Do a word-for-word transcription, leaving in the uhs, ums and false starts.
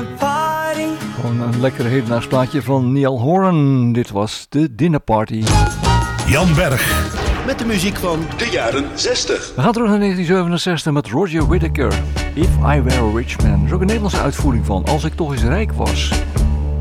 party. Gewoon een lekker hedendaags plaatje van Niall Horan. Dit was de dinnerparty. Jan Berg. Met de muziek van de jaren zestig. We gaan terug naar negentien zevenenzestig met Roger Whittaker. If I Were a Rich Man. Dat is ook een Nederlandse uitvoering van Als ik toch eens rijk was.